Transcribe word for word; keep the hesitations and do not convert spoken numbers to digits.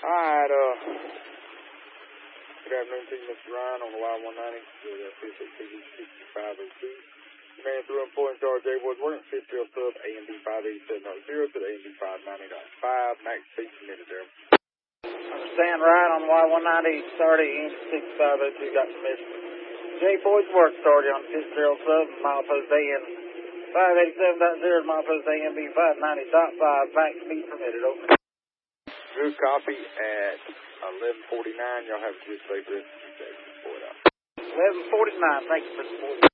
Alright, uh, good afternoon to you, Mister Ryan, on the Y one ninety, sixty-five oh two. Man through employee in charge, J Boys working, fifth field sub, A M D five eighty-seven oh zero to the A M D five ninety point five, max speed submitted there. Understand, Ryan, on the Y one ninety, thirty, sixty-five oh two, got permission. J Boys work started on fifth field sub, milepost A M five eighty-seven point zero, milepost A M D five ninety point five, max speed permitted, over. Good copy at eleven forty-nine. Y'all have a good safe rest of the day. eleven forty-nine, thank you for the support.